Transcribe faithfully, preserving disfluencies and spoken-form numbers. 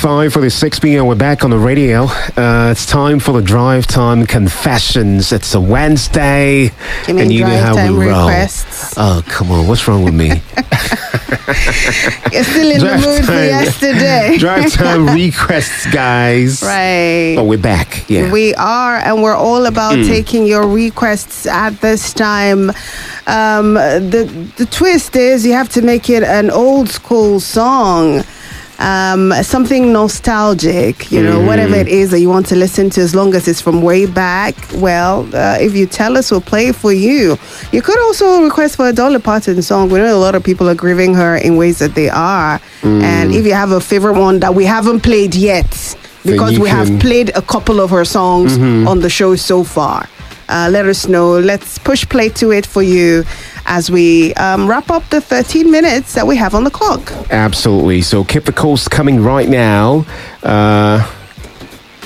forty-five for the six p.m. We're back on the radio. Uh, it's time for the Drive Time Confessions. It's a Wednesday. You mean and you drive know how time we roll. requests? Oh, come on. What's wrong with me? You're still in Drive the mood for time. yesterday. Drive Time requests, guys. Right. But we're back. Yeah. We are, and we're all about Mm. taking your requests at this time. Um, the the twist is you have to make it an old school song. Um, something nostalgic, you know, Mm. whatever it is that you want to listen to, as long as it's from way back. Well, uh, if you tell us, we'll play it for you. You could also request for a Dolly Parton song. We know a lot of people are grieving her in ways that they are. Mm. And if you have a favorite one that we haven't played yet, because you we have can- played a couple of her songs Mhm. on the show so far, uh, let us know. Let's push play to it for you as we um, wrap up the thirteen minutes that we have on the clock. Absolutely. So keep the calls coming right now. Uh,